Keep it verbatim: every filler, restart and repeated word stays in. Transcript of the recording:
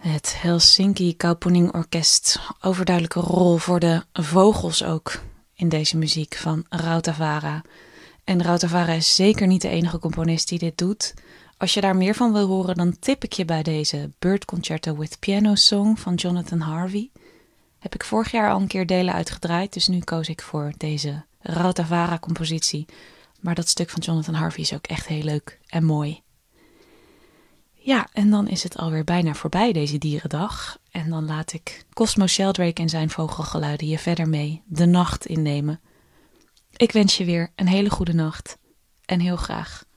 Het Helsinki Kaupunki Orkest, overduidelijke rol voor de vogels ook in deze muziek van Rautavaara. En Rautavaara is zeker niet de enige componist die dit doet. Als je daar meer van wil horen, dan tip ik je bij deze Bird Concerto with Piano Song van Jonathan Harvey. Heb ik vorig jaar al een keer delen uitgedraaid, dus nu koos ik voor deze Rautavaara compositie. Maar dat stuk van Jonathan Harvey is ook echt heel leuk en mooi. Ja, en dan is het alweer bijna voorbij deze dierendag. En dan laat ik Cosmo Sheldrake en zijn vogelgeluiden je verder mee de nacht innemen. Ik wens je weer een hele goede nacht en heel graag